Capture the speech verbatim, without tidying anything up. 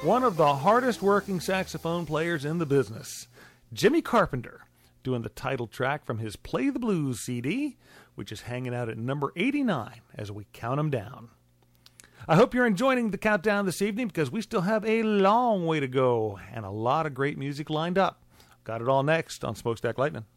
one of the hardest working saxophone players in the business, Jimmy Carpenter, doing the title track from his Play the Blues C D, which is hanging out at number eighty-nine as we count them down. I hope you're enjoying the countdown this evening because we still have a long way to go and a lot of great music lined up. Got it all next on Smokestack Lightning.